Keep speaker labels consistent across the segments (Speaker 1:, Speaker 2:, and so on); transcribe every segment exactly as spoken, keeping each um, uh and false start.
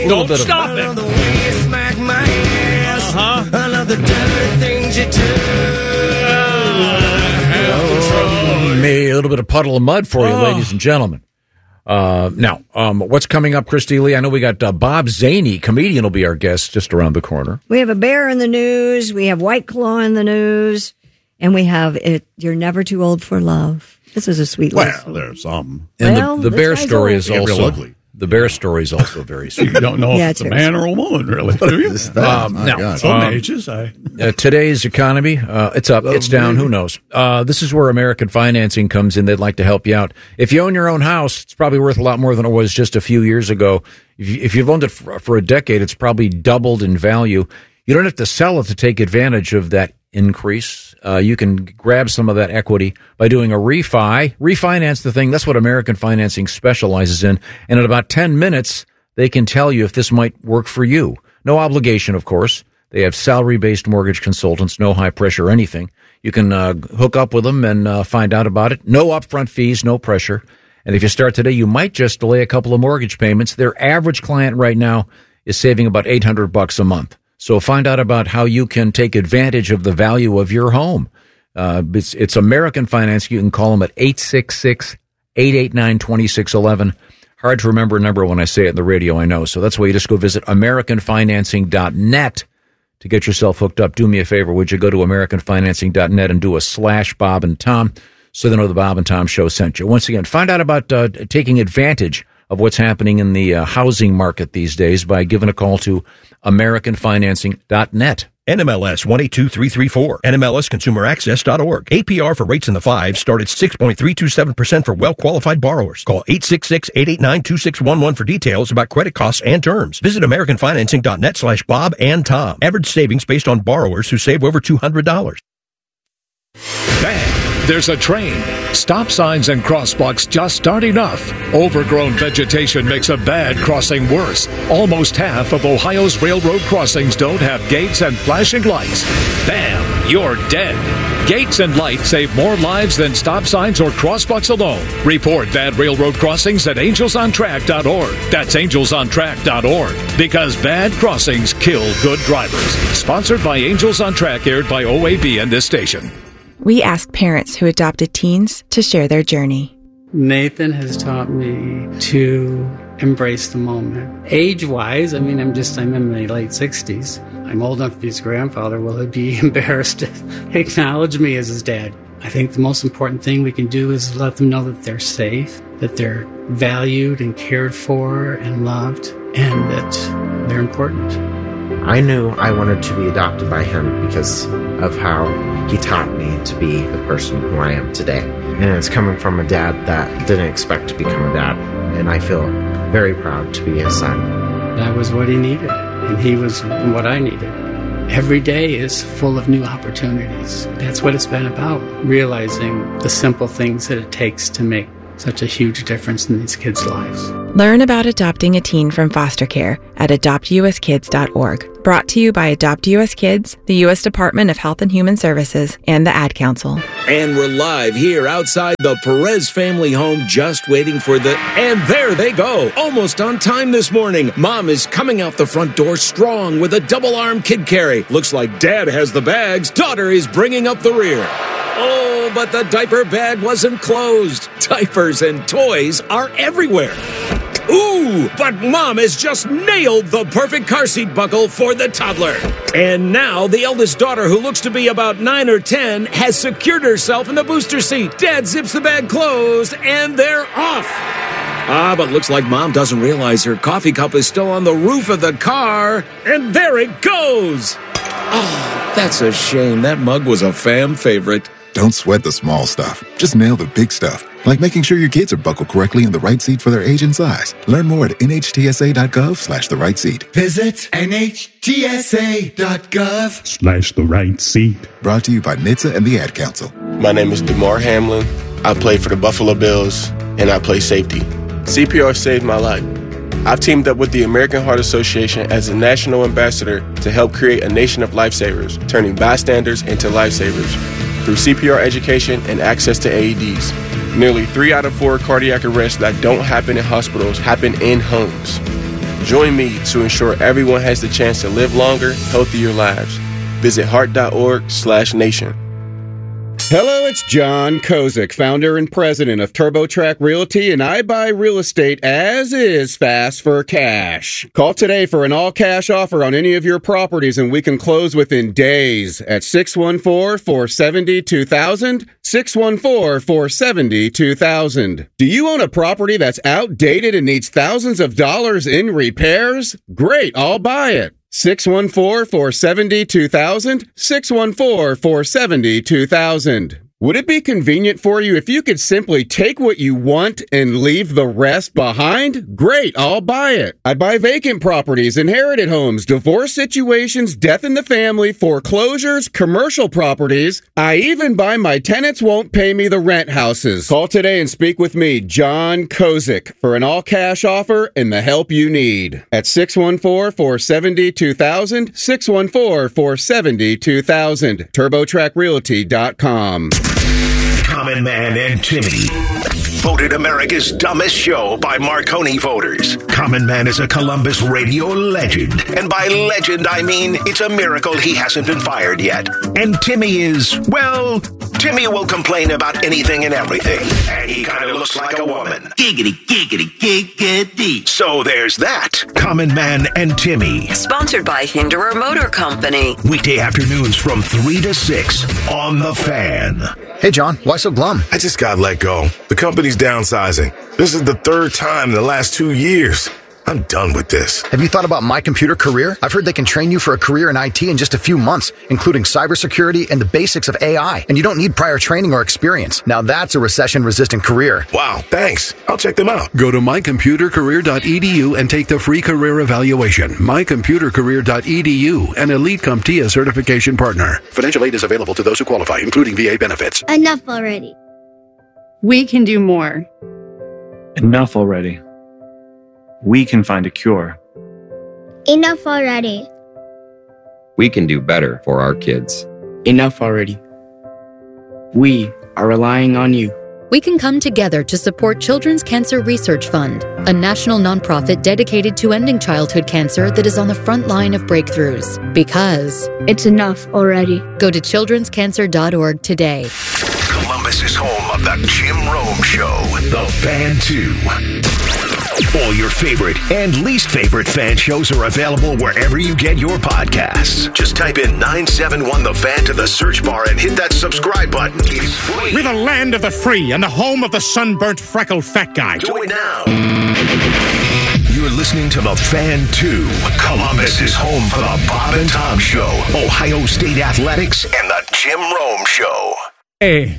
Speaker 1: Don't stop it. Uh-huh. I love the dirty things you do.
Speaker 2: Oh, me, a little bit of puddle of mud for you,
Speaker 1: oh.
Speaker 2: ladies and gentlemen. Uh, now, um, what's coming up, Christy Lee? I know we got uh, Bob Zaney, comedian, will be our guest just around the corner.
Speaker 3: We have a bear in the news. We have White Claw in the news. And we have it. You're never too old for love. This is a sweet
Speaker 4: well,
Speaker 3: list.
Speaker 4: Well, there's some.
Speaker 2: And
Speaker 3: well,
Speaker 2: the, the bear story
Speaker 3: old.
Speaker 2: is also
Speaker 4: ugly.
Speaker 2: The bear story is also very sweet.
Speaker 4: You don't know
Speaker 3: yeah,
Speaker 4: if it's, it's a man or a woman, really, do you?
Speaker 2: Um, now,
Speaker 4: some
Speaker 2: um,
Speaker 4: ages, I...
Speaker 2: uh, today's economy, uh, it's up, it's down, who knows? Uh, this is where American Financing comes in. They'd like to help you out. If you own your own house, it's probably worth a lot more than it was just a few years ago. If, you, if you've owned it for, for a decade, it's probably doubled in value. You don't have to sell it to take advantage of that increase. Uh, you can grab some of that equity by doing a refi, refinance the thing. That's what American Financing specializes in. And in about ten minutes, they can tell you if this might work for you. No obligation, of course. They have salary-based mortgage consultants, no high pressure or anything. You can uh, hook up with them and uh, find out about it. No upfront fees, no pressure. And if you start today, you might just delay a couple of mortgage payments. Their average client right now is saving about eight hundred bucks a month. So find out about how you can take advantage of the value of your home. Uh, it's, it's American Financing. You can call them at eight six six, eight eight nine, two six one one. Hard to remember a number when I say it on the radio, I know. So that's why you just go visit American Financing dot net to get yourself hooked up. Do me a favor, would you go to American Financing dot net and do a slash Bob and Tom so they know the Bob and Tom Show sent you. Once again, find out about uh, taking advantage of what's happening in the uh, housing market these days by giving a call to American Financing dot net.
Speaker 5: N M L S one eight two three three four, N M L S consumer access dot org. A P R for rates in the fives start at six point three two seven percent for well-qualified borrowers. Call eight six six, eight eight nine, two six one one for details about credit costs and terms. Visit American Financing dot net slash Bob and Tom. Average savings based on borrowers who save over two hundred dollars.
Speaker 6: Bang! There's a train. Stop signs and crosswalks just aren't enough. Overgrown vegetation makes a bad crossing worse. Almost half of Ohio's railroad crossings don't have gates and flashing lights. Bam! You're dead. Gates and lights save more lives than stop signs or crosswalks alone. Report bad railroad crossings at angels on track dot org. That's angels on track dot org. Because bad crossings kill good drivers. Sponsored by Angels on Track, aired by O A B and this station.
Speaker 7: We asked parents who adopted teens to share their journey.
Speaker 8: Nathan has taught me to embrace the moment. Age-wise, I mean, I'm just, I'm in my late sixties. I'm old enough to be his grandfather. Will he be embarrassed to acknowledge me as his dad? I think the most important thing we can do is let them know that they're safe, that they're valued and cared for and loved, and that they're important.
Speaker 9: I knew I wanted to be adopted by him because of how he taught me to be the person who I am today. And it's coming from a dad that didn't expect to become a dad. And I feel very proud to be his son.
Speaker 8: That was what he needed, and he was what I needed. Every day is full of new opportunities. That's what it's been about, realizing the simple things that it takes to make such a huge difference in these kids' lives.
Speaker 7: Learn about adopting a teen from foster care at adopt u s kids dot org. Brought to you by Adopt U S Kids, the U S Department of Health and Human Services, and the Ad Council.
Speaker 10: And we're live here outside the Perez family home, just waiting for the... And there they go, almost on time this morning. Mom is coming out the front door strong with a double-arm kid carry. Looks like Dad has the bags. Daughter is bringing up the rear. Oh, but the diaper bag wasn't closed. Diapers and toys are everywhere. Ooh, but Mom has just nailed the perfect car seat buckle for the toddler. And now the eldest daughter, who looks to be about nine or ten, has secured herself in the booster seat. Dad zips the bag closed, and they're off. Ah, but looks like Mom doesn't realize her coffee cup is still on the roof of the car. And there it goes. Oh, that's a shame. That mug was a fam favorite.
Speaker 11: Don't sweat the small stuff. Just nail the big stuff, like making sure your kids are buckled correctly in the right seat for their age and size. Learn more at N H T S A dot gov slash the right seat.
Speaker 12: Visit N H T S A dot gov
Speaker 4: slash the right seat.
Speaker 11: Brought to you by N H T S A and the Ad Council.
Speaker 13: My name is DeMar Hamlin. I play for the Buffalo Bills, and I play safety. C P R saved my life. I've teamed up with the American Heart Association as a national ambassador to help create a nation of lifesavers, turning bystanders into lifesavers. Through C P R education and access to A E Ds. Nearly three out of four cardiac arrests that don't happen in hospitals happen in homes. Join me to ensure everyone has the chance to live longer, healthier lives. Visit heart.org slash nation.
Speaker 14: Hello, it's John Kozik, founder and president of TurboTrack Realty, and I buy real estate as is fast for cash. Call today for an all-cash offer on any of your properties, and we can close within days at six one four, four seven zero, two thousand, six one four, four seven zero, two thousand. Do you own a property that's outdated and needs thousands of dollars in repairs? Great, I'll buy it. six one four, four seven zero, two thousand, six one four, four seven zero, two thousand. Would it be convenient for you if you could simply take what you want and leave the rest behind? Great, I'll buy it. I buy vacant properties, inherited homes, divorce situations, death in the family, foreclosures, commercial properties. I even buy my tenants won't pay me the rent houses. Call today and speak with me, John Kozik, for an all-cash offer and the help you need. At six one four, four seven zero, two thousand, six one four, four seven zero, two thousand, turbo track realty dot com.
Speaker 15: Common Man and Timmy. Voted America's dumbest show by Marconi voters. Common Man is a Columbus radio legend. And by legend, I mean it's a miracle he hasn't been fired yet. And Timmy is, well, Timmy will complain about anything and everything. And he kind of looks like a woman. Giggity, giggity, giggity. So there's that. Common Man and Timmy.
Speaker 16: Sponsored by Hinderer Motor Company.
Speaker 15: Weekday afternoons from three to six on The Fan.
Speaker 17: Hey, John, why so glum?
Speaker 18: I just got let go. The company's downsizing. This is the third time in the last two years. I'm done with this.
Speaker 17: Have you thought about My Computer Career? I've heard they can train you for a career in I T in just a few months, including cybersecurity and the basics of A I. And you don't need prior training or experience. Now that's a recession-resistant career.
Speaker 18: Wow, thanks. I'll check them out.
Speaker 19: Go to my computer career dot e d u and take the free career evaluation. my computer career dot e d u, an Elite CompTIA certification partner. Financial aid is available to those who qualify, including V A benefits.
Speaker 20: Enough already.
Speaker 21: We can do more.
Speaker 22: Enough already. We can find a cure.
Speaker 20: Enough already.
Speaker 23: We can do better for our kids.
Speaker 24: Enough already. We are relying on you.
Speaker 25: We can come together to support Children's Cancer Research Fund, a national nonprofit dedicated to ending childhood cancer that is on the front line of breakthroughs. Because
Speaker 20: it's enough already.
Speaker 25: Go to children's cancer dot org today.
Speaker 15: Columbus is home of the Jim Rome Show, The Fan two. All your favorite and least favorite fan shows are available wherever you get your podcasts. Just type in nine seven one The Fan to the search bar and hit that subscribe button. It's free.
Speaker 26: We're the land of the free and the home of the sunburnt, freckled fat guy.
Speaker 15: Do it now. You're listening to The Fan two. Columbus is home for the Bob and Tom Show, Ohio State Athletics, and the Jim Rome Show.
Speaker 27: Hey.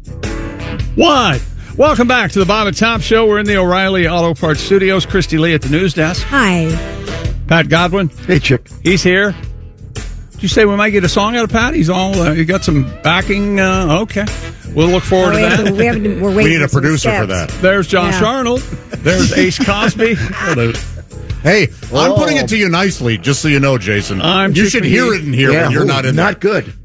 Speaker 27: What? Welcome back to the Bob and Tom Show. We're in the O'Reilly Auto Parts Studios. Christy Lee at the news desk.
Speaker 3: Hi.
Speaker 27: Pat Godwin.
Speaker 4: Hey, chick.
Speaker 27: He's here. Did you say we might get a song out of Pat? He's all, uh, you got some backing? Uh, okay. We'll look forward
Speaker 3: oh,
Speaker 27: to that.
Speaker 3: To, we, have to, we're
Speaker 27: we need
Speaker 3: for
Speaker 27: a producer
Speaker 3: steps.
Speaker 27: for that. There's Josh
Speaker 3: yeah.
Speaker 27: Arnold. There's Ace Cosby.
Speaker 4: Hey,
Speaker 27: oh.
Speaker 4: I'm putting it to you nicely, just so you know, Jason.
Speaker 27: I'm
Speaker 4: you should hear it in here
Speaker 2: yeah,
Speaker 4: when you're
Speaker 2: ooh,
Speaker 4: not in
Speaker 2: Not
Speaker 4: there.
Speaker 2: good.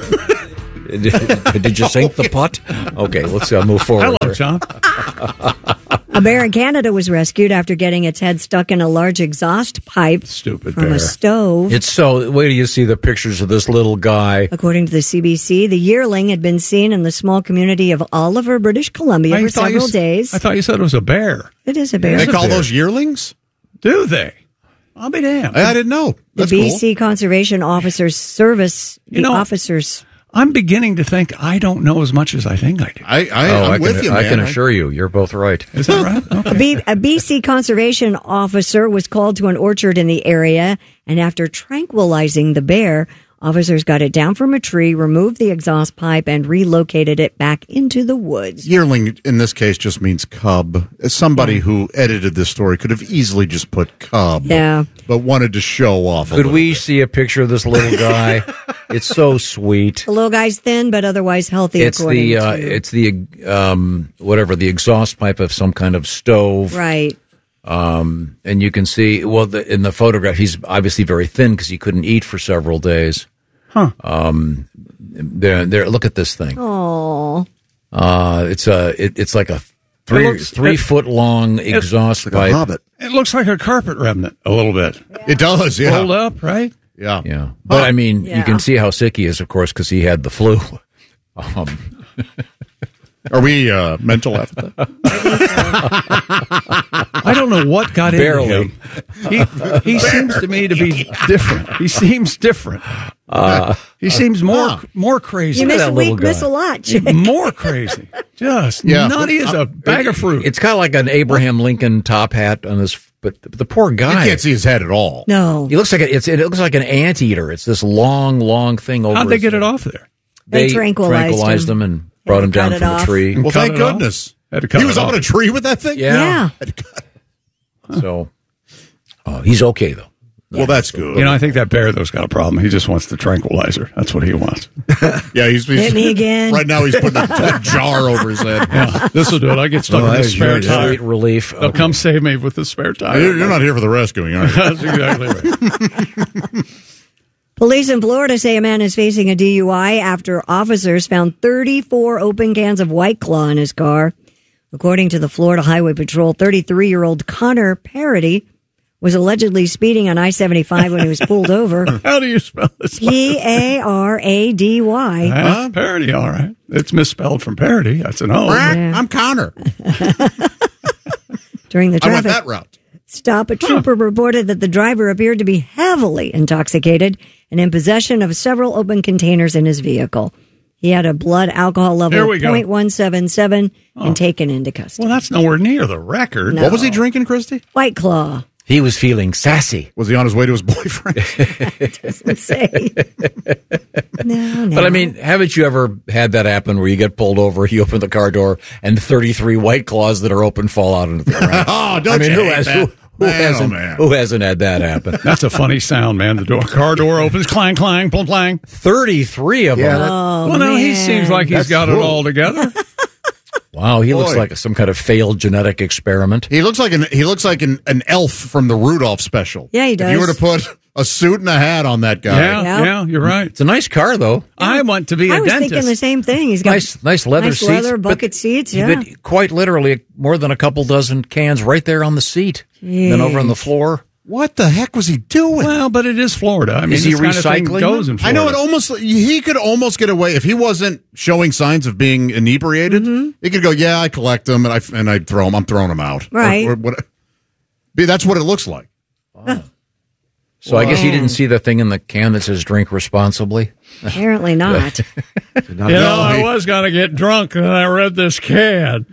Speaker 2: Did you sink the putt? Okay, let's uh, move forward.
Speaker 27: Hello, John.
Speaker 3: A bear in Canada was rescued after getting its head stuck in a large exhaust pipe
Speaker 27: Stupid
Speaker 3: from
Speaker 27: bear.
Speaker 3: a stove.
Speaker 2: It's so, wait till you see the pictures of this little guy.
Speaker 3: According to the C B C, the yearling had been seen in the small community of Oliver, British Columbia
Speaker 27: I
Speaker 3: for several
Speaker 27: you,
Speaker 3: days.
Speaker 27: I thought you said it was a bear.
Speaker 3: It is a bear.
Speaker 4: They
Speaker 27: a
Speaker 4: call
Speaker 27: bear.
Speaker 4: those yearlings?
Speaker 27: Do they? I'll be damned.
Speaker 4: I, I didn't know. That's
Speaker 3: the B C
Speaker 4: cool.
Speaker 3: Conservation Officers Service, the
Speaker 27: You know,
Speaker 3: officers.
Speaker 27: I'm beginning to think I don't know as much as I think I do.
Speaker 4: I, I,
Speaker 2: oh,
Speaker 4: I'm
Speaker 2: I
Speaker 4: with
Speaker 2: can,
Speaker 4: you,
Speaker 2: I
Speaker 4: man.
Speaker 2: can assure you, you're both right.
Speaker 27: Is that right? Okay.
Speaker 3: A, B, a B C conservation officer was called to an orchard in the area, and after tranquilizing the bear, officers got it down from a tree, removed the exhaust pipe, and relocated it back into the woods.
Speaker 4: Yearling, in this case, just means cub. Somebody who edited this story could have easily just put cub.
Speaker 3: Yeah.
Speaker 4: But wanted to show off a
Speaker 2: Could
Speaker 4: little
Speaker 2: we
Speaker 4: bit.
Speaker 2: see a picture of this little guy? It's so sweet.
Speaker 3: The little guy's thin, but otherwise healthy.
Speaker 2: It's
Speaker 3: according
Speaker 2: the uh,
Speaker 3: to
Speaker 2: it's the um, whatever the exhaust pipe of some kind of stove,
Speaker 3: right.
Speaker 2: Um, and you can see well the, in the photograph he's obviously very thin because he couldn't eat for several days.
Speaker 27: Huh.
Speaker 2: Um, there, there. Look at this thing.
Speaker 3: Oh.
Speaker 2: Uh, it's a, it, it's like a three
Speaker 27: looks-
Speaker 2: three
Speaker 27: it-
Speaker 2: foot long exhaust
Speaker 27: like
Speaker 2: pipe.
Speaker 27: a hobbit. It looks like a carpet remnant a little bit.
Speaker 4: It does, yeah.
Speaker 27: Rolled up, right?
Speaker 4: Yeah.
Speaker 2: Yeah. But,
Speaker 4: Huh.
Speaker 2: I mean,
Speaker 3: Yeah.
Speaker 2: you can see how sick he is, of course, because he had the flu. Um,
Speaker 4: Are we uh, mental after that?
Speaker 27: I don't know what got
Speaker 2: Barely.
Speaker 27: into him. He, he seems to me to be different. He seems different.
Speaker 2: Uh,
Speaker 27: he seems more
Speaker 4: huh.
Speaker 27: more crazy.
Speaker 3: You miss
Speaker 2: that
Speaker 3: a
Speaker 2: little
Speaker 3: week, miss
Speaker 2: guy.
Speaker 3: a lot, Chick.
Speaker 27: More crazy. Just
Speaker 4: Yeah.
Speaker 27: nutty as a bag of fruit.
Speaker 2: it's kind of like an Abraham Lincoln top hat on his, but the, the poor
Speaker 4: You
Speaker 2: guy.
Speaker 4: can't see his head at all.
Speaker 3: No.
Speaker 2: He looks like a, it's, it looks like an anteater. It's this long, long thing over.
Speaker 27: How'd they
Speaker 2: his
Speaker 27: get
Speaker 2: head.
Speaker 27: it off there?
Speaker 3: They tranquilized
Speaker 2: tranquilized
Speaker 3: him.
Speaker 2: him and brought
Speaker 3: Had
Speaker 2: him
Speaker 3: to cut
Speaker 2: down
Speaker 3: it
Speaker 2: from
Speaker 3: off.
Speaker 2: a tree.
Speaker 4: Well,
Speaker 27: Cut
Speaker 4: thank
Speaker 27: it off?
Speaker 4: goodness.
Speaker 27: Had to cut
Speaker 4: He
Speaker 27: it
Speaker 4: was up
Speaker 27: off.
Speaker 4: on a tree with that thing?
Speaker 2: Yeah.
Speaker 3: Yeah.
Speaker 2: So, uh, he's okay though.
Speaker 4: Well, that's good.
Speaker 27: You know, I think that bear, though's got a problem. He just wants the tranquilizer. That's what he wants.
Speaker 4: Yeah, he's, he's
Speaker 3: Hit me again.
Speaker 4: right now. He's putting a, a jar over his head.
Speaker 27: Yeah, this will do it. I get stuck
Speaker 4: Oh,
Speaker 27: with the
Speaker 4: that's
Speaker 27: spare
Speaker 4: good.
Speaker 27: tire.
Speaker 2: Sweet relief.
Speaker 27: They'll
Speaker 2: Okay.
Speaker 27: come save me with the spare tire.
Speaker 4: You're, you're not here for the rescuing, are you?
Speaker 27: That's exactly right.
Speaker 3: Police in Florida say a man is facing a D U I after officers found thirty-four open cans of White Claw in his car. According to the Florida Highway Patrol, thirty-three-year-old Connor Parody was allegedly speeding on I seventy-five when he was pulled over.
Speaker 27: How do you spell this?
Speaker 3: P A R A D Y.
Speaker 27: Huh? Parody, all right. It's misspelled from parody. That's an O.
Speaker 3: Yeah.
Speaker 4: I'm Connor.
Speaker 3: During the
Speaker 4: I went
Speaker 3: traffic
Speaker 4: that route.
Speaker 3: stop, a trooper reported that the driver appeared to be heavily intoxicated and in possession of several open containers in his vehicle. He had a blood alcohol level
Speaker 27: There we
Speaker 3: of
Speaker 27: go.
Speaker 3: point one seven seven
Speaker 27: Oh.
Speaker 3: and taken into custody.
Speaker 27: Well, that's nowhere near the record.
Speaker 3: No.
Speaker 4: What was he drinking, Christy?
Speaker 3: White Claw.
Speaker 2: He was feeling sassy.
Speaker 4: Was he on his way to his boyfriend?
Speaker 3: Doesn't say. no, no.
Speaker 2: But I mean, haven't you ever had that happen where you get pulled over, you open the car door, and thirty-three White Claws that are open fall out into the ground?
Speaker 4: Oh, don't
Speaker 2: I mean,
Speaker 4: you
Speaker 2: who
Speaker 4: hate
Speaker 2: has
Speaker 4: that?
Speaker 2: who, who
Speaker 4: Man, oh,
Speaker 2: hasn't
Speaker 4: man.
Speaker 2: who hasn't had that happen?
Speaker 27: That's a funny sound, man. The door, car door opens, clang, clang, plung, clang.
Speaker 2: thirty-three of
Speaker 27: Yeah,
Speaker 2: them.
Speaker 3: Oh,
Speaker 27: well, no, he
Speaker 3: man.
Speaker 27: seems like he's
Speaker 4: That's
Speaker 27: got it
Speaker 4: cool.
Speaker 27: all together.
Speaker 2: Wow, he looks
Speaker 4: Boy.
Speaker 2: like some kind of failed genetic experiment.
Speaker 4: He looks like an he looks like an, an elf from the Rudolph special.
Speaker 3: Yeah, he
Speaker 4: If you
Speaker 3: does.
Speaker 4: were to put a suit and a hat on that guy.
Speaker 27: Yeah,
Speaker 3: Yeah.
Speaker 27: yeah, you're right.
Speaker 2: It's a nice car, though.
Speaker 27: I want to be a
Speaker 3: I was
Speaker 27: dentist.
Speaker 3: thinking the same thing. He's got
Speaker 2: Nice, nice leather
Speaker 3: nice
Speaker 2: seats,
Speaker 3: leather,
Speaker 2: but-
Speaker 3: bucket seats. Yeah.
Speaker 2: But quite literally, more than a couple dozen cans right there on the seat, then over on the floor.
Speaker 4: What the heck was he doing?
Speaker 27: Well, but it is Florida. I mean,
Speaker 2: Is he
Speaker 27: this kind of thing
Speaker 2: recycling
Speaker 27: goes in
Speaker 4: I
Speaker 27: Florida.
Speaker 4: know it almost he could almost get away if he wasn't showing signs of being inebriated. He could go, yeah, I collect them and I and I throw them. I'm throwing them out.
Speaker 3: Right.
Speaker 4: Or, or what, be that's what it looks like.
Speaker 2: So I guess he didn't see the thing in the can that says "drink responsibly."
Speaker 3: Apparently not.
Speaker 27: You know, I was going to get drunk and I read this can.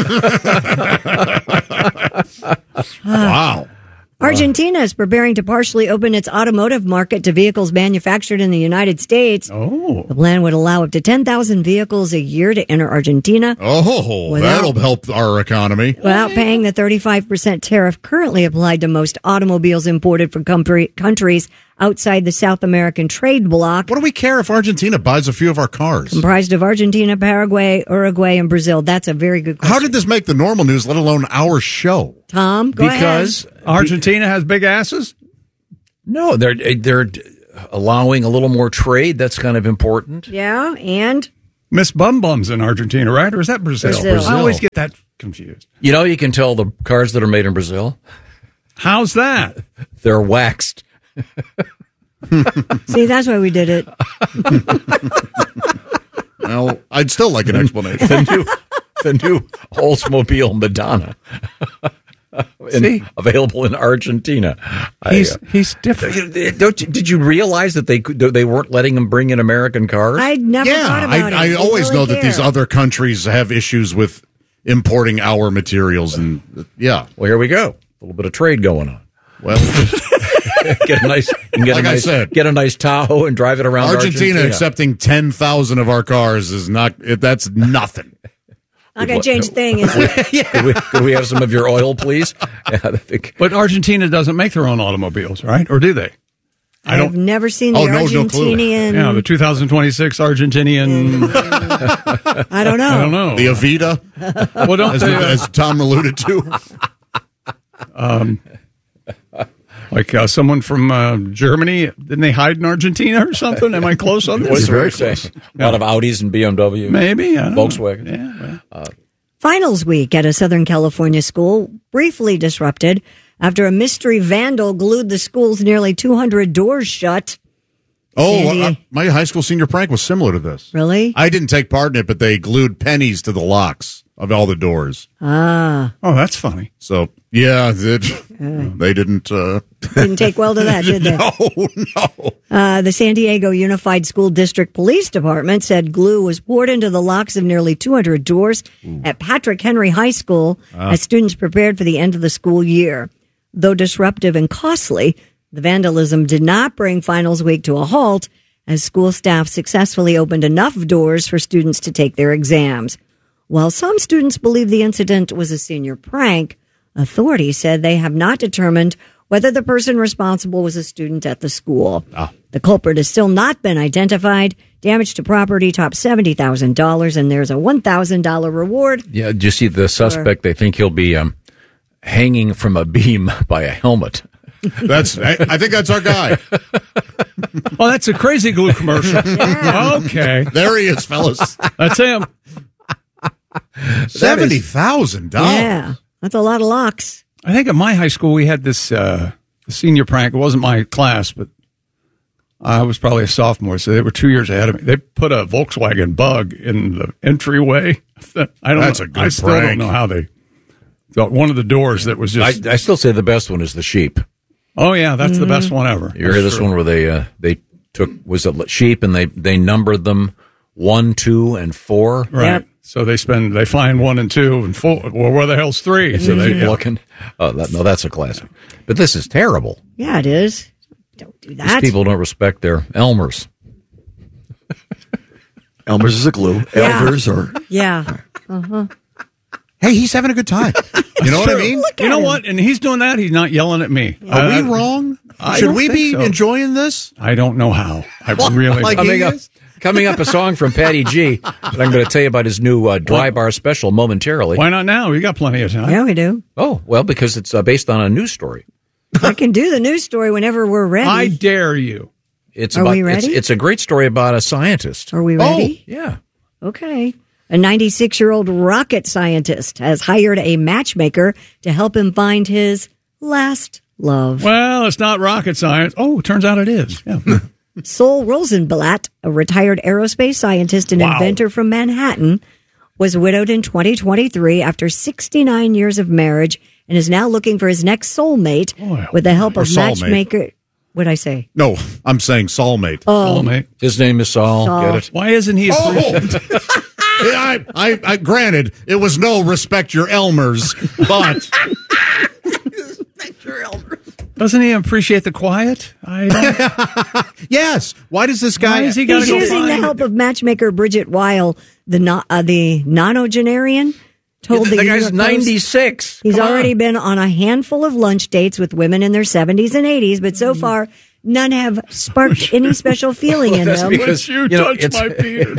Speaker 4: Wow.
Speaker 3: Argentina is preparing to partially open its automotive market to vehicles manufactured in the United States.
Speaker 27: Oh.
Speaker 3: The plan would allow up to ten thousand vehicles a year to enter Argentina
Speaker 4: Oh,
Speaker 3: Without-
Speaker 4: that'll help our economy.
Speaker 3: without paying the thirty-five percent tariff currently applied to most automobiles imported from country, countries outside the South American trade bloc,
Speaker 4: What do we care if Argentina buys a few of our cars?
Speaker 3: comprised of Argentina, Paraguay, Uruguay, and Brazil. That's a very good question.
Speaker 4: How did this make the normal news, let alone our show?
Speaker 3: Tom, go
Speaker 2: Because
Speaker 27: Argentina has big asses?
Speaker 2: no, they're they're allowing a little more trade. That's kind of important.
Speaker 3: ahead. Yeah, and
Speaker 27: Miss Bum Bum's in Argentina, right? Or is that Brazil?
Speaker 3: Brazil.
Speaker 27: I always get that confused.
Speaker 2: You know, you can tell the cars that are made in Brazil,
Speaker 27: How's that?
Speaker 2: they're waxed.
Speaker 3: see, that's why we did it.
Speaker 4: Well, I'd still like an explanation.
Speaker 2: The new, the new Oldsmobile Madonna. In-
Speaker 27: See?
Speaker 2: available in Argentina.
Speaker 27: He's
Speaker 2: I, uh,
Speaker 27: he's different.
Speaker 2: don't you, did you realize that they could, they weren't letting them bring in American cars?
Speaker 3: I never
Speaker 4: yeah,
Speaker 3: thought about it.
Speaker 4: I, I
Speaker 3: We
Speaker 4: always
Speaker 3: really
Speaker 4: know that these
Speaker 3: care.
Speaker 4: other countries have issues with importing our materials, and yeah.
Speaker 2: Well, here we go. A little bit of trade going on.
Speaker 4: Well,
Speaker 2: Get a nice, you can get
Speaker 4: Like
Speaker 2: a
Speaker 4: I
Speaker 2: nice,
Speaker 4: said,
Speaker 2: get a nice Tahoe and drive it around
Speaker 4: Argentina,
Speaker 2: Argentina.
Speaker 4: accepting ten thousand of our cars is not. It, that's nothing.
Speaker 3: Not going to change a thing, is it?
Speaker 2: could, we, could we have some of your oil, please? Yeah, I think.
Speaker 27: But Argentina doesn't make their own automobiles, right? Or do they? I
Speaker 3: I've
Speaker 27: don't.
Speaker 3: never seen the
Speaker 4: Oh, no, no clue.
Speaker 3: Argentinian.
Speaker 27: Yeah, the two thousand twenty-six Argentinian.
Speaker 3: I don't know.
Speaker 27: I don't know.
Speaker 4: The Avita,
Speaker 27: Well, don't
Speaker 4: as,
Speaker 27: they? uh,
Speaker 4: as Tom alluded to.
Speaker 27: um, like uh, someone from uh, Germany, didn't they hide in Argentina or something? Am I close on this?
Speaker 2: What's very close. A lot of Audis and B M W.
Speaker 27: Maybe. I don't know.
Speaker 2: Volkswagen.
Speaker 27: Yeah. Well.
Speaker 2: Uh,
Speaker 3: Finals week at a Southern California school briefly disrupted after a mystery vandal glued the school's nearly two hundred doors shut.
Speaker 4: Oh,
Speaker 3: Sandy.
Speaker 4: uh, my high school senior prank was similar to this.
Speaker 3: Really?
Speaker 4: I didn't take part in it, but they glued pennies to the locks of all the doors.
Speaker 3: Ah.
Speaker 27: Oh, that's funny.
Speaker 4: So, yeah, it, they didn't... Uh,
Speaker 3: Didn't take well to that, did they?
Speaker 4: No, no.
Speaker 3: Uh, the San Diego Unified School District Police Department said glue was poured into the locks of nearly two hundred doors Ooh. at Patrick Henry High School uh. as students prepared for the end of the school year. Though disruptive and costly, the vandalism did not bring finals week to a halt, as school staff successfully opened enough doors for students to take their exams. While some students believe the incident was a senior prank, authorities said they have not determined whether the person responsible was a student at the school.
Speaker 4: Oh.
Speaker 3: The culprit has still not been identified. Damage to property tops seventy thousand dollars, and there's a one thousand dollars reward.
Speaker 2: Yeah, do you see the suspect? They think he'll be um, hanging from a beam by a helmet.
Speaker 4: That's. I, I think that's our guy.
Speaker 27: Oh, that's a Crazy Glue commercial. Yeah. Okay.
Speaker 4: There he is, fellas.
Speaker 27: That's him.
Speaker 4: seventy thousand dollars.
Speaker 3: Yeah, that's a lot of locks.
Speaker 27: I think at my high school we had this uh, senior prank. It wasn't my class, but I was probably a sophomore, so they were two years ahead of me. They put a Volkswagen Bug in the entryway. I don't.
Speaker 4: That's
Speaker 27: know,
Speaker 4: a good
Speaker 27: I still
Speaker 4: prank.
Speaker 27: don't know how they. One of the doors that was just.
Speaker 2: I, I still say the best one is the sheep.
Speaker 27: Oh yeah, that's mm-hmm. the best one ever.
Speaker 2: You hear this one where they uh, they took was it sheep and they they numbered them one, two, and four.
Speaker 27: Right. Yep. So they spend they find one and two and four. Well, where the hell's three?
Speaker 2: So they keep looking. Oh, that, no, that's a classic. But this is terrible.
Speaker 3: Yeah, it is. Don't do that.
Speaker 2: These people don't respect their Elmers.
Speaker 1: Elmers is a glue.
Speaker 3: Yeah.
Speaker 1: Elvers or
Speaker 3: yeah. Uh huh.
Speaker 4: Hey, he's having a good time. You know what I mean?
Speaker 27: You know him. What? And he's doing that. He's not yelling at me.
Speaker 4: Are
Speaker 27: uh,
Speaker 4: we wrong?
Speaker 27: I
Speaker 4: Should
Speaker 27: don't
Speaker 4: we
Speaker 27: think
Speaker 4: be
Speaker 27: so.
Speaker 4: enjoying this?
Speaker 27: I don't know how. I
Speaker 4: What?
Speaker 27: really
Speaker 4: Like
Speaker 2: coming up, coming up, a song from Patty G. That I'm going to tell you about his new uh, dry bar special momentarily.
Speaker 27: Why not now? We got plenty of time.
Speaker 3: Yeah, we do.
Speaker 2: Oh, well, because it's uh, based on a news story.
Speaker 3: I can do the news story whenever we're ready.
Speaker 27: I dare you.
Speaker 2: It's
Speaker 3: Are
Speaker 2: about,
Speaker 3: we ready?
Speaker 2: It's, it's a great story about a scientist.
Speaker 3: Are we ready?
Speaker 2: Oh, yeah.
Speaker 3: Okay. A ninety-six-year-old rocket scientist has hired a matchmaker to help him find his last love.
Speaker 27: Well, it's not rocket science. Oh, it turns out it is. Yeah.
Speaker 3: Sol Rosenblatt, a retired aerospace scientist and
Speaker 27: Wow.
Speaker 3: inventor from Manhattan, was widowed in twenty twenty-three after sixty-nine years of marriage and is now looking for his next soulmate
Speaker 27: Boy,
Speaker 3: with the help
Speaker 4: or
Speaker 3: of
Speaker 4: soulmate.
Speaker 3: matchmaker. What'd I say?
Speaker 4: No, I'm saying soulmate.
Speaker 3: Oh,
Speaker 27: Soulmate.
Speaker 2: His name is Saul.
Speaker 3: Saul.
Speaker 2: Get it?
Speaker 27: Why isn't he?
Speaker 4: Oh,
Speaker 27: appreciated?
Speaker 4: I, I, I, granted, it was no respect your Elmers, but
Speaker 27: Doesn't he appreciate the quiet? I don't.
Speaker 4: yes. Why does this guy?
Speaker 27: Why is he gotta
Speaker 3: he's
Speaker 27: go
Speaker 3: using the
Speaker 27: find-
Speaker 3: help of matchmaker Bridget Weil, the no, uh, the nonogenarian. Told
Speaker 2: The
Speaker 3: the
Speaker 2: guy's
Speaker 3: New York Post
Speaker 2: ninety-six.
Speaker 3: He's
Speaker 2: Come on.
Speaker 3: already been on a handful of lunch dates with women in their seventies and eighties, but so far none have sparked any special feeling in
Speaker 2: That's
Speaker 3: them.
Speaker 2: because,
Speaker 27: you,
Speaker 2: you know,
Speaker 27: touch
Speaker 2: it's-
Speaker 27: my beard.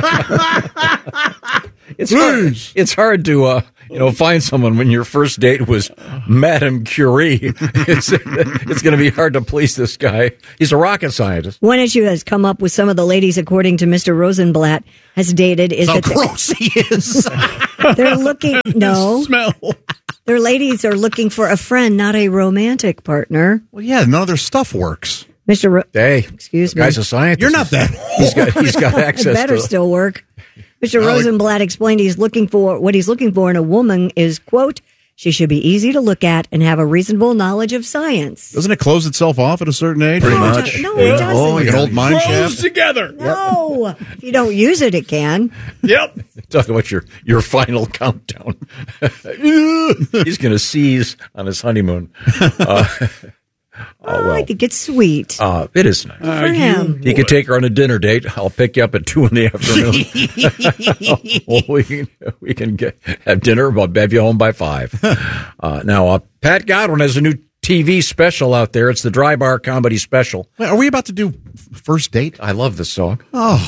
Speaker 2: It's hard, it's hard to uh, you know find someone when your first date was Madame Curie. It's it's going to be hard to please this guy. He's a rocket scientist.
Speaker 3: One issue has come up with some of the ladies, according to Mister Rosenblatt, has dated is
Speaker 4: How
Speaker 3: that
Speaker 4: gross he is.
Speaker 3: they're, they're looking no,
Speaker 27: Smell.
Speaker 3: their ladies are looking for a friend, not a romantic partner.
Speaker 4: Well, yeah, none of their stuff works.
Speaker 3: Mister Ro-
Speaker 2: Hey,
Speaker 3: excuse me,
Speaker 2: guy's a scientist.
Speaker 4: You're not that.
Speaker 2: He's got he's got
Speaker 3: it
Speaker 2: access
Speaker 3: better
Speaker 2: to.
Speaker 3: still work. Mister
Speaker 4: Well,
Speaker 3: Rosenblatt explained he's looking for what he's looking for in a woman is, quote, she should be easy to look at and have a reasonable knowledge of science.
Speaker 4: Doesn't it close itself off at a certain age?
Speaker 2: Pretty
Speaker 3: No, it
Speaker 2: much.
Speaker 3: do- no, it doesn't.
Speaker 4: Oh, like an old mine
Speaker 27: Grows
Speaker 4: shaft.
Speaker 27: together.
Speaker 3: No, if you don't use it, it can.
Speaker 27: Yep.
Speaker 2: Talk about your, your final countdown. He's going to seize on his honeymoon. Uh, oh,
Speaker 3: I
Speaker 2: well.
Speaker 3: think it's sweet
Speaker 2: Uh, it is nice.
Speaker 27: Uh,
Speaker 3: for him.
Speaker 2: He could take her on a dinner date. I'll pick you up at two in the afternoon. well, we can we can get have dinner. I'll have you home by five. Uh, now, uh, Pat Godwin has a new T V special out there. It's the Dry Bar Comedy Special.
Speaker 4: Wait, are we about to do f- first date?
Speaker 2: I love this song.
Speaker 4: Oh,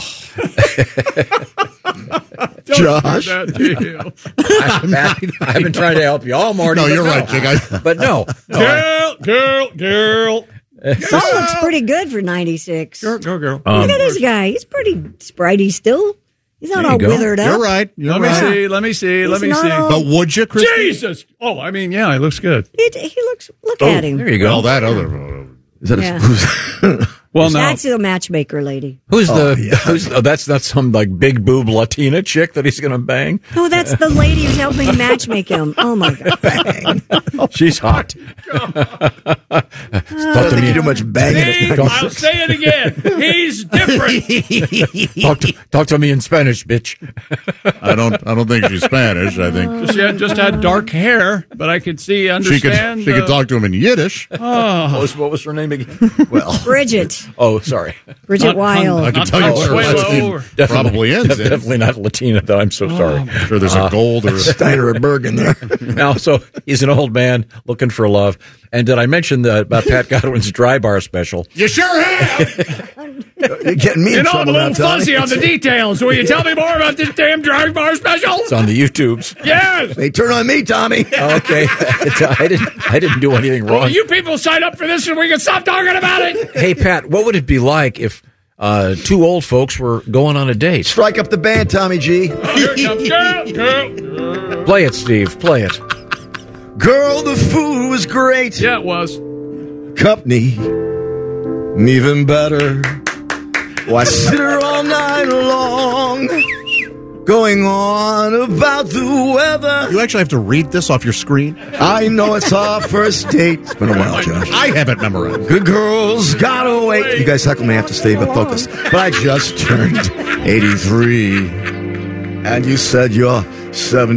Speaker 27: Josh. That
Speaker 2: I, Pat, I've been trying to help you all morning.
Speaker 4: no,
Speaker 2: but
Speaker 4: you're right, Jig. I,
Speaker 2: But no, no I-
Speaker 27: girl, girl, girl.
Speaker 3: Saul looks pretty good for ninety-six.
Speaker 27: Girl, girl, girl.
Speaker 2: Um,
Speaker 3: Look at this guy. He's pretty spritey still. He's not all withered up.
Speaker 4: You're right. You're
Speaker 27: let
Speaker 4: right.
Speaker 27: me see. Let me see.
Speaker 3: He's
Speaker 27: let me
Speaker 3: not
Speaker 27: see.
Speaker 3: all-
Speaker 4: But would you, Chris?
Speaker 27: Jesus! Oh, I mean, yeah, he looks good.
Speaker 3: He, he looks. Look
Speaker 27: Oh,
Speaker 3: at him.
Speaker 2: There you go.
Speaker 4: Well, that other photo.
Speaker 1: Is that
Speaker 3: Yeah.
Speaker 1: a,
Speaker 27: Well, now
Speaker 3: That's the matchmaker lady.
Speaker 2: Who's
Speaker 1: Oh,
Speaker 2: the?
Speaker 1: yeah.
Speaker 2: Who's, oh, that's not some like big boob Latina chick that he's going to bang.
Speaker 3: No, that's the lady who's helping matchmake him. Oh my god.
Speaker 2: She's hot.
Speaker 1: I don't think you do much banging.
Speaker 27: See, I'll say it again. He's different.
Speaker 2: talk, to, talk to me in Spanish, bitch.
Speaker 4: I don't. I don't think she's Spanish. I think
Speaker 27: Just, had, just had dark hair, but I could see,
Speaker 4: she
Speaker 27: understand.
Speaker 4: could. She
Speaker 27: uh,
Speaker 4: could talk to him in Yiddish.
Speaker 27: Oh.
Speaker 2: What was, what was her name again?
Speaker 1: Well,
Speaker 3: Bridget.
Speaker 2: Oh, sorry.
Speaker 3: Bridget
Speaker 27: Not-
Speaker 3: Wild.
Speaker 4: I can
Speaker 27: Not
Speaker 4: tell you what her last
Speaker 27: Consuelo
Speaker 4: name
Speaker 27: or-
Speaker 4: probably ends in.
Speaker 2: Definitely not Latina, though. I'm so sorry.
Speaker 4: I'm sure there's a gold or a
Speaker 1: Steiner or Bergen there.
Speaker 2: Now, so he's an old man looking for love. And did I mention the, about Pat Godwin's dry bar special?
Speaker 4: You sure have.
Speaker 1: You're getting me
Speaker 27: You
Speaker 1: in
Speaker 27: know, I'm
Speaker 1: trouble
Speaker 27: a
Speaker 1: now,
Speaker 27: little
Speaker 1: Tommy.
Speaker 27: fuzzy on the details. Will you tell me more about this damn drive bar special?
Speaker 2: It's on the YouTubes.
Speaker 27: Yes.
Speaker 1: Hey, turn on me, Tommy.
Speaker 2: Okay. I didn't I didn't do anything
Speaker 27: Will
Speaker 2: wrong.
Speaker 27: you people sign up for this so we can stop talking about it?
Speaker 2: Hey, Pat, what would it be like if uh, two old folks were going on a date?
Speaker 1: Strike up the band, Tommy G.
Speaker 27: Oh, here it comes. Girl, girl, girl.
Speaker 2: Play it, Steve. Play it.
Speaker 1: Girl, the food was great.
Speaker 27: Yeah, it was.
Speaker 1: Company, even better. Why sit her all night long, going on about the weather.
Speaker 4: You actually have to read this off your screen.
Speaker 1: I know it's our first date. It's been a while, Josh.
Speaker 4: I have it memorized.
Speaker 1: Good girls gotta wait. You guys heckle me, I have to stay focused. But I just turned eighty-three, and you said you're seventy.